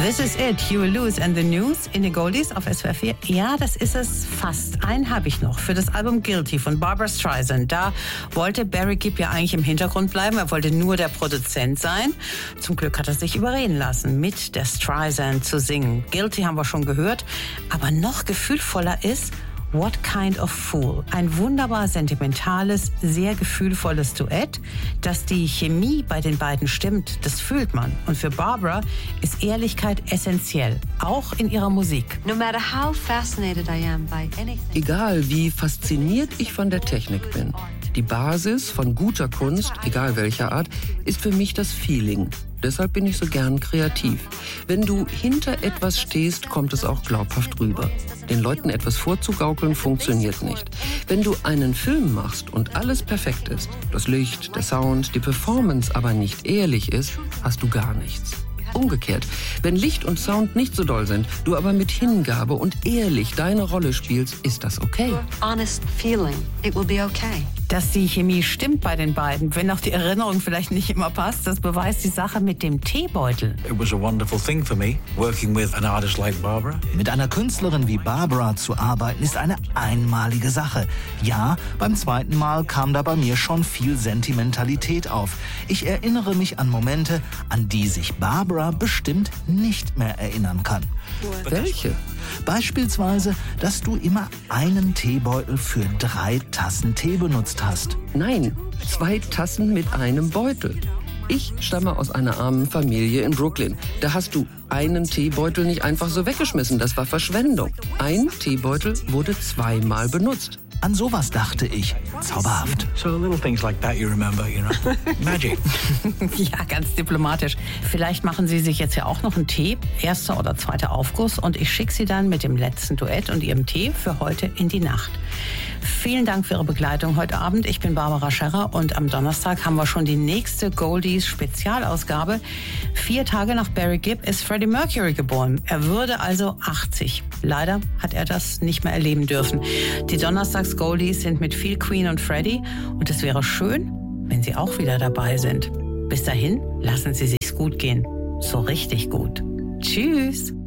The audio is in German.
This is it, Huey Lewis and the News in the Goldies auf SWR 4. Ja, das ist es fast. Einen habe ich noch für das Album Guilty von Barbra Streisand. Da wollte Barry Gibb ja eigentlich im Hintergrund bleiben. Er wollte nur der Produzent sein. Zum Glück hat er sich überreden lassen, mit der Streisand zu singen. Guilty haben wir schon gehört, aber noch gefühlvoller ist What Kind of Fool? Ein wunderbar sentimentales, sehr gefühlvolles Duett. Dass die Chemie bei den beiden stimmt, das fühlt man. Und für Barbra ist Ehrlichkeit essentiell, auch in ihrer Musik. No matter how fascinated I am by anything. Egal wie fasziniert ich von der Technik bin, die Basis von guter Kunst, egal welcher Art, ist für mich das Feeling. Deshalb bin ich so gern kreativ. Wenn du hinter etwas stehst, kommt es auch glaubhaft rüber. Den Leuten etwas vorzugaukeln funktioniert nicht. Wenn du einen Film machst und alles perfekt ist, das Licht, der Sound, die Performance aber nicht ehrlich ist, hast du gar nichts. Umgekehrt, wenn Licht und Sound nicht so doll sind, du aber mit Hingabe und ehrlich deine Rolle spielst, ist das okay. Honest feeling, it will be okay. Dass die Chemie stimmt bei den beiden, wenn auch die Erinnerung vielleicht nicht immer passt, das beweist die Sache mit dem Teebeutel. It was a wonderful thing for me, working with an artist like Barbra. Mit einer Künstlerin wie Barbra zu arbeiten, ist eine einmalige Sache. Ja, beim zweiten Mal kam da bei mir schon viel Sentimentalität auf. Ich erinnere mich an Momente, an die sich Barbra bestimmt nicht mehr erinnern kann. Welche? Beispielsweise, dass du immer einen Teebeutel für 3 Tassen Tee benutzt hast. Nein, 2 Tassen mit einem Beutel. Ich stamme aus einer armen Familie in Brooklyn. Da hast du einen Teebeutel nicht einfach so weggeschmissen. Das war Verschwendung. Ein Teebeutel wurde 2-mal benutzt. An sowas dachte ich. Zauberhaft. So little things like that you remember, you know. Magic. Ja, ganz diplomatisch. Vielleicht machen Sie sich jetzt ja auch noch einen Tee, erster oder zweiter Aufguss, und ich schicke Sie dann mit dem letzten Duett und Ihrem Tee für heute in die Nacht. Vielen Dank für Ihre Begleitung heute Abend. Ich bin Barbara Scherrer und am Donnerstag haben wir schon die nächste Goldies-Spezialausgabe. 4 Tage nach Barry Gibb ist Freddie Mercury geboren. Er würde also 80. Leider hat er das nicht mehr erleben dürfen. Die Donnerstags-Goldies sind mit viel Queen und Freddie und es wäre schön, wenn Sie auch wieder dabei sind. Bis dahin, lassen Sie sich's gut gehen. So richtig gut. Tschüss.